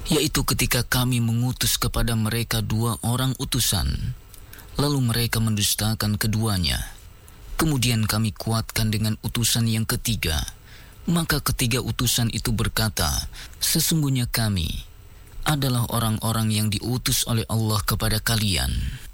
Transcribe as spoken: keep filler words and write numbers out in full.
yaitu ketika kami mengutus kepada mereka dua orang utusan, lalu mereka mendustakan keduanya. Kemudian kami kuatkan dengan utusan yang ketiga. Maka ketiga utusan itu berkata, sesungguhnya kami adalah orang-orang yang diutus oleh Allah kepada kalian.